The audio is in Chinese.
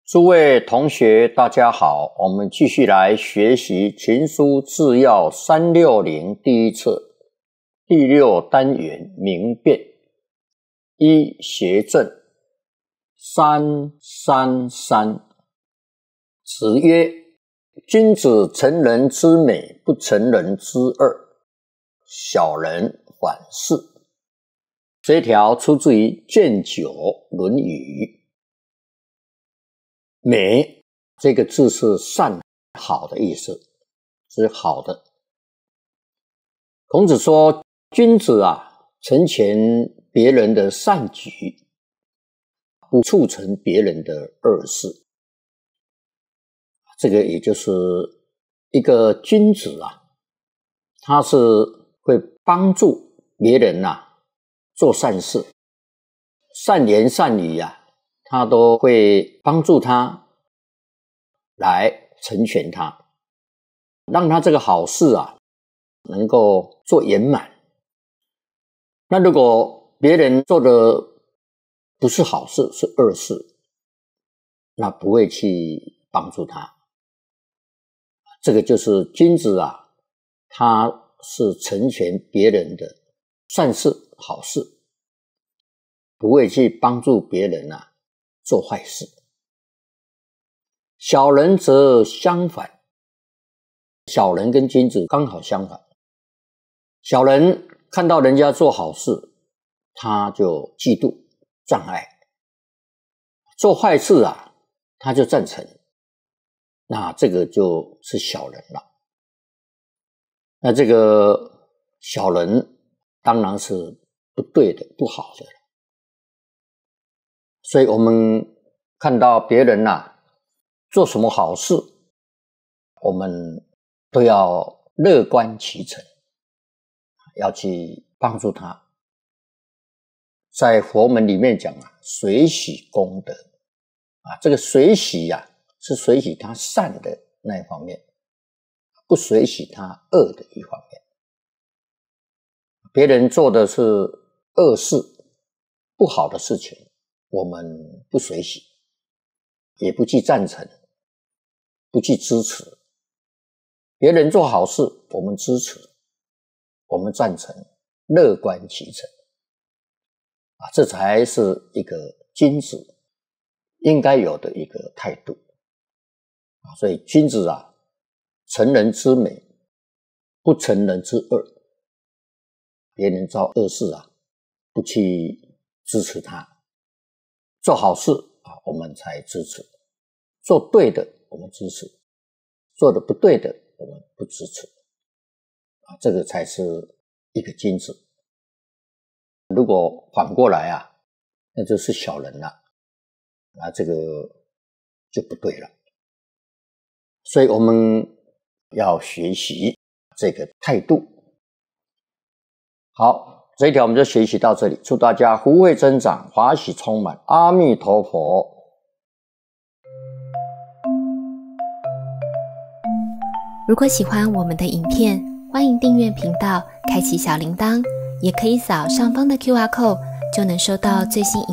诸位同学大家好，我们继续来学习群书治要360第一册第6单元明辨。一、协正。333子曰：君子成人之美，不成人之恶，小人反是。这一条出自于卷9论语。美这个字是善好的意思，是好的。孔子说，君子成全别人的善举，不促成别人的恶事。这个也就是一个君子他是会帮助别人做善事，善言善语他都会帮助他来成全他，让他这个好事能够做圆满。那如果别人做的不是好事，是恶事，那不会去帮助他。这个就是君子他是成全别人的善事好事，不会去帮助别人做坏事。小人则相反，小人跟君子刚好相反。小人看到人家做好事，他就嫉妒障碍，做坏事他就赞成，那这个就是小人了。那这个小人当然是不对的，不好的。所以我们看到别人做什么好事，我们都要乐观其成，要去帮助他。在佛门里面讲随喜功德这个随喜是随喜他善的那一方面，不随喜他恶的一方面。别人做的是恶事，不好的事情，我们不随喜，也不去赞成，不去支持。别人做好事，我们支持，我们赞成，乐观其成这才是一个君子应该有的一个态度所以君子成人之美，不成人之恶。别人做恶事不去支持他，做好事我们才支持，做对的我们支持，做的不对的我们不支持这个才是一个君子。如果反过来那就是小人了这个就不对了。所以我们要学习这个态度。好，这一条我们就学习到这里，祝大家福慧增长，法喜充满，阿弥陀佛。 如果喜欢我们的影片，欢迎订阅频道，开启小铃铛，也可以扫上方的 QR code， 就能收到最新影片。